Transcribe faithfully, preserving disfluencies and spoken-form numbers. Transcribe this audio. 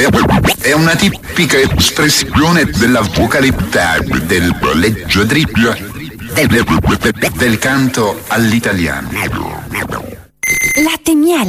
è una tipica espressione della vocalità del leggiadrillo del, del canto all'italiano. Latte e miele.